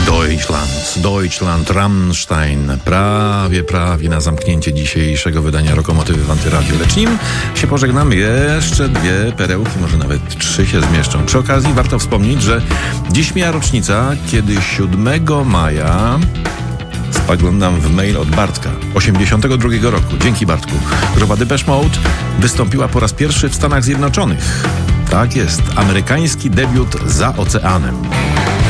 Deutschland, Rammstein. Prawie na zamknięcie dzisiejszego wydania Lokomotywy w Antyradiu. Lecz nim się pożegnamy, jeszcze 2 perełki, może nawet 3 się zmieszczą. Przy okazji warto wspomnieć, że dziś mija rocznica, kiedy 7 maja... Spoglądam w mail od Bartka. 82 roku. Dzięki, Bartku. Grupa Depeche Mode wystąpiła po raz pierwszy w Stanach Zjednoczonych. Tak jest. Amerykański debiut za oceanem.